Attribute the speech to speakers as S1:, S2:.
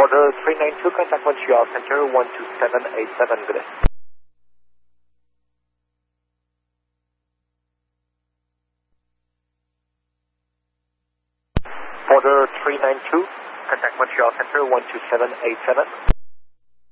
S1: Border 392, contact Montreal Center 12787, good day. Border 392, contact Montreal Center 12787.